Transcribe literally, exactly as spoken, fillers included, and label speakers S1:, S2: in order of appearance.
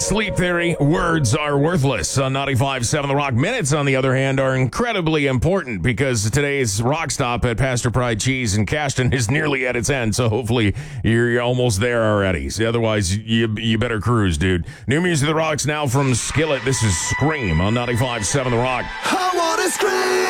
S1: Sleep Theory, words are worthless on ninety-five point seven The Rock. Minutes, on the other hand, are incredibly important because today's rock stop at Pastor Pride Cheese in Cashton is nearly at its end, so hopefully you're, you're almost there already. So otherwise, you you better cruise, dude. New music of The Rock's now from Skillet. This is Scream on ninety-five point seven The Rock.
S2: I wanna scream!